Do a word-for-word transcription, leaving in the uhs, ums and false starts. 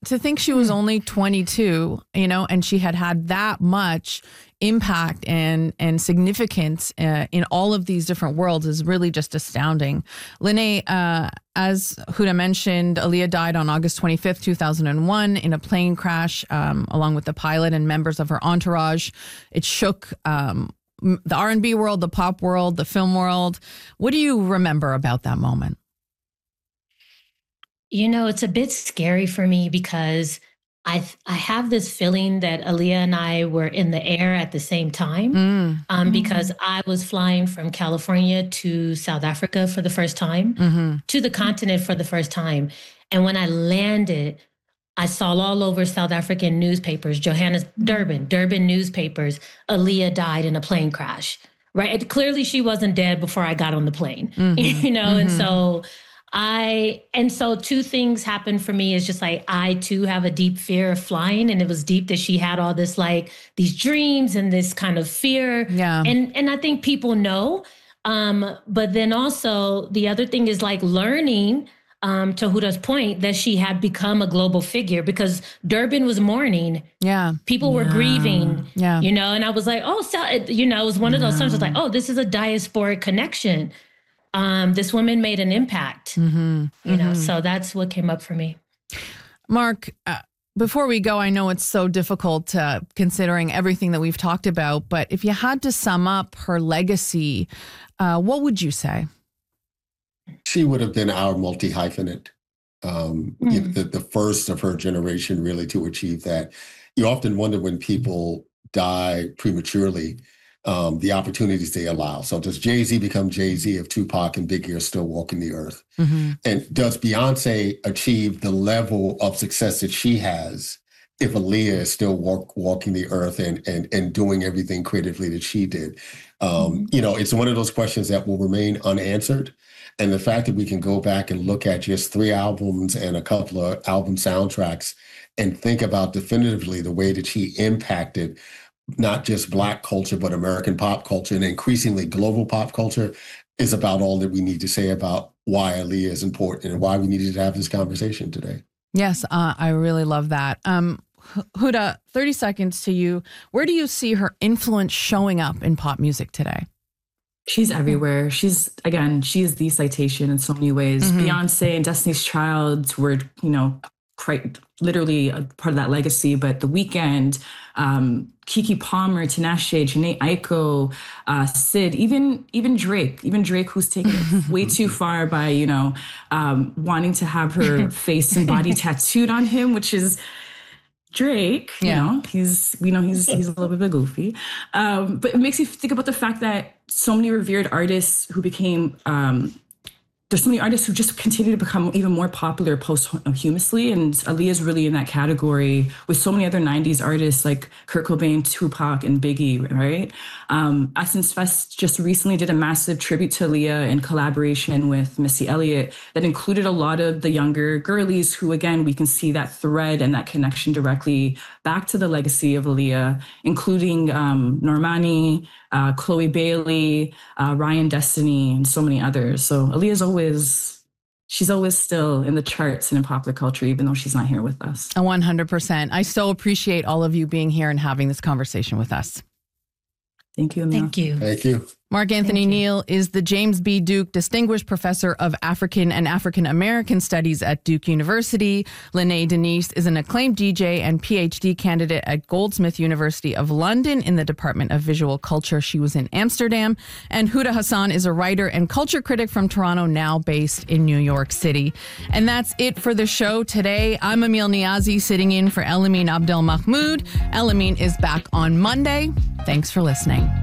to think she was only twenty-two, you know, and she had had that much impact and and significance uh, in all of these different worlds is really just astounding. Lene, uh, as Huda mentioned, Aaliyah died on August twenty-fifth, two thousand one in a plane crash um, along with the pilot and members of her entourage. It shook um, the R and B world, the pop world, the film world. What do you remember about that moment? You know, it's a bit scary for me because I I have this feeling that Aaliyah and I were in the air at the same time mm. um, because mm-hmm. I was flying from California to South Africa for the first time, mm-hmm. to the continent for the first time. And when I landed, I saw all over South African newspapers, Johannes, Durban, Durban newspapers, Aaliyah died in a plane crash, right? It, clearly she wasn't dead before I got on the plane, mm-hmm. you know? Mm-hmm. And so I, and so two things happened for me. Is just like, I too have a deep fear of flying. And it was deep that she had all this, like these dreams and this kind of fear. Yeah. And, and I think people know. Um, but then also the other thing is like learning, um, to Huda's point, that she had become a global figure because Durban was mourning. Yeah. People were yeah. grieving. Yeah. You know, and I was like, oh, so, you know, it was one of those times I was like, oh, this is a diasporic connection. Um, this woman made an impact, mm-hmm. you know, mm-hmm. so that's what came up for me. Mark, uh, before we go, I know it's so difficult uh, considering everything that we've talked about, but if you had to sum up her legacy, uh, what would you say? She would have been our multi-hyphenate, um, mm. you know, the, the first of her generation really to achieve that. You often wonder when people die prematurely, Um, the opportunities they allow. So does Jay-Z become Jay-Z if Tupac and Biggie are still walking the earth? Mm-hmm. And does Beyonce achieve the level of success that she has if Aaliyah is still walk, walking the earth and, and, and doing everything creatively that she did? Um, mm-hmm. You know, it's one of those questions that will remain unanswered. And the fact that we can go back and look at just three albums and a couple of album soundtracks and think about definitively the way that she impacted not just Black culture, but American pop culture and increasingly global pop culture is about all that we need to say about why Aaliyah is important and why we needed to have this conversation today. Yes, uh, I really love that. Um, Huda, thirty seconds to you. Where do you see her influence showing up in pop music today? She's everywhere. She's, again, she is the citation in so many ways. Mm-hmm. Beyonce and Destiny's Child were, you know, quite literally a part of that legacy, but The Weeknd, um, Keke Palmer, Tinashe, Jhené Aiko, uh, Sid, even even Drake, even Drake, who's taken it way too far by, you know, um, wanting to have her face and body tattooed on him, which is Drake. You yeah. know, he's we know he's he's a little bit of a goofy, um, but it makes you think about the fact that so many revered artists who became um, there's so many artists who just continue to become even more popular posthumously, and Aaliyah is really in that category with so many other nineties artists like Kurt Cobain, Tupac, and Biggie, right? Um, Essence Fest just recently did a massive tribute to Aaliyah in collaboration with Missy Elliott that included a lot of the younger girlies who, again, we can see that thread and that connection directly back to the legacy of Aaliyah, including um, Normani, Uh, Chloe Bailey, uh, Ryan Destiny, and so many others. So Aaliyah's always, she's always still in the charts and in popular culture, even though she's not here with us. one hundred percent. I so appreciate all of you being here and having this conversation with us. Thank you, Emil. Thank you. Thank you. Mark Anthony Neal is the James B. Duke Distinguished Professor of African and African American Studies at Duke University. Lene Denise is an acclaimed D J and P H D candidate at Goldsmith University of London in the Department of Visual Culture. She was in Amsterdam. And Huda Hassan is a writer and culture critic from Toronto, now based in New York City. And that's it for the show today. I'm Emil Niazi, sitting in for Elamine Abdel Mahmoud. Elamine is back on Monday. Thanks for listening.